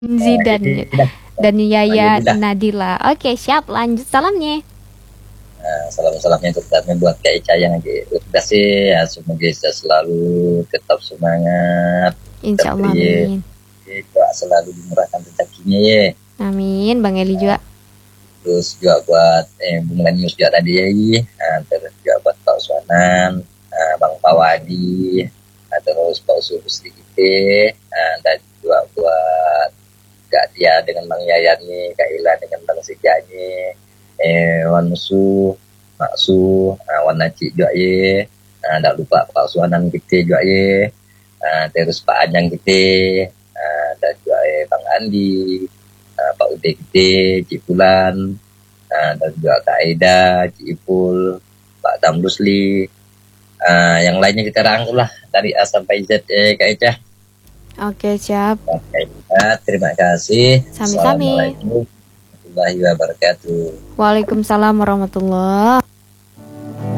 Zidan ya. Dah. Dan Yaya Dah. Nadila. Oke, siap. Lanjut salamnya. Salam-salamnya untuk kami buat Kak Ica yang lagi udah sih ya, semoga saya selalu tetap semangat, Insya Allah, terus amin. juga selalu dimurahkan rezekinya ya. Amin, Bang Eli juga. Terus juga buat Bung Lenius juga tadi ya, terus juga buat Pak Uswanan, Bang Pawadi, terus Pak Usul sedikit, dan juga buat Kak Tia dengan Bang Yayan nih, Kak Ila dengan Bang Sejani, Wan Musuh, Maksu, Wan Naci juga ye, tak lupa Pak Uswanan kita juga ye, terus Pak Anjang kita, dan juga Bang Andi, Pak Ude kita, Cik Pulan, dan juga Kak Aida, Cik Ipul, Pak Tamlusli, yang lainnya kita rangkum lah dari A sampai Z Kak Eca. Oke, siap. Oke, terima kasih. Sami-sami. Assalamualaikum warahmatullahi wabarakatuh. Waalaikumsalam warahmatullahi